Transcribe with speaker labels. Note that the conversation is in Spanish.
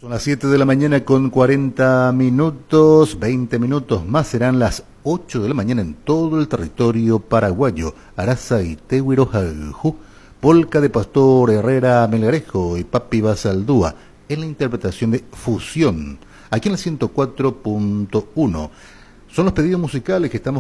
Speaker 1: Son las 7 de la mañana con 40 minutos, 20 minutos más serán las 8 de la mañana en todo el territorio paraguayo. Araza y Tehuirojaljú, polca de Pastor Herrera Melgarejo y Papi Basaldúa, en la interpretación de Fusión, aquí en la 104.1. Son los pedidos musicales que estamos